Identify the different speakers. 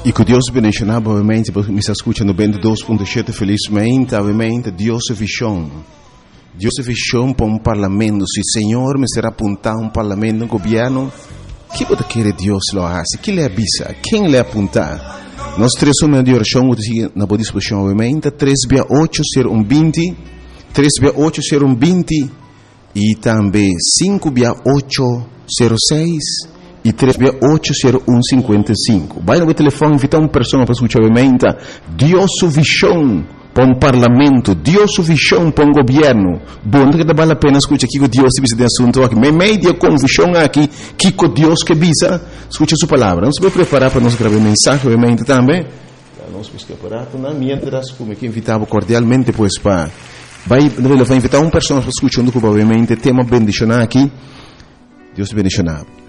Speaker 1: E que Deus bendiga, obviamente, porque me está escutando bem 2.7, felizmente, obviamente, Deus é visão. Deus é visão para um parlamento. Se o Senhor me será apontar um parlamento, um governo, o que você quer Deus lo hace? Que lhe avisa? Quem lhe apontar? Nós três somos de oração, na boa disposição, obviamente, 3680120, 3680120 e também 56806 e 3680155. Vai no telefone, invitar uma pessoa para escutar, obviamente, Deus é visão para um parlamento, Deus é visão para um governo. Bom, que vale a pena escutar aqui que Deus te visa de assunto aqui. Meio com visão aqui, que Deus que visa, escuta sua palavra. Nós vamos preparar para nós gravar mensagem, obviamente, também. Nós vamos preparar, mientras, como que invitava cordialmente, pois, para... Vai invitar uma pessoa para escutar, obviamente, tema bendicionar aqui. Deus te bendicionar.